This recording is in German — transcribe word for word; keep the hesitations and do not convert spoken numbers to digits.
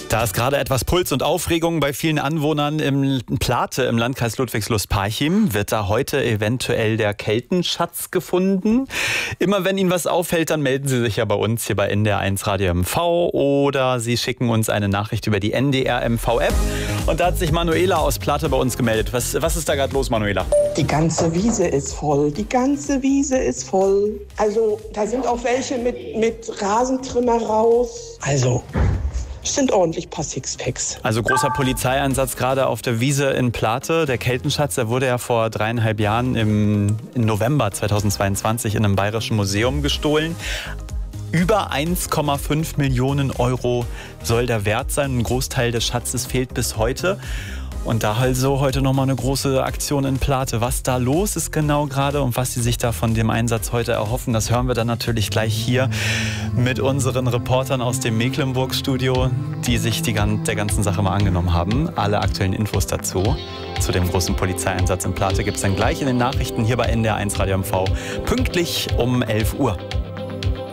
Da ist gerade etwas Puls und Aufregung bei vielen Anwohnern im Plate im Landkreis Ludwigslust-Parchim. Wird da heute eventuell der Keltenschatz gefunden? Immer wenn Ihnen was auffällt, dann melden Sie sich ja bei uns hier bei N D R eins Radio M V oder Sie schicken uns eine Nachricht über die N D R M V-App. Und da hat sich Manuela aus Plate bei uns gemeldet. Was, was ist da gerade los, Manuela? Die ganze Wiese ist voll. Die ganze Wiese ist voll. Also da sind auch welche mit, mit Rasentrimmer raus. Also... Es sind ordentlich ein paar Sixpacks. Also großer Polizeieinsatz gerade auf der Wiese in Plate. Der Keltenschatz, der wurde ja vor dreieinhalb Jahren im, im November zweitausendzweiundzwanzig in einem bayerischen Museum gestohlen. Über eins Komma fünf Millionen Euro soll der Wert sein. Ein Großteil des Schatzes fehlt bis heute. Und da also heute nochmal eine große Aktion in Plate. Was da los ist genau gerade und was sie sich da von dem Einsatz heute erhoffen, das hören wir dann natürlich gleich hier mit unseren Reportern aus dem Mecklenburg-Studio, die sich die, der ganzen Sache mal angenommen haben. Alle aktuellen Infos dazu, zu dem großen Polizeieinsatz in Plate, gibt es dann gleich in den Nachrichten hier bei N D R eins Radio M V, pünktlich um elf Uhr.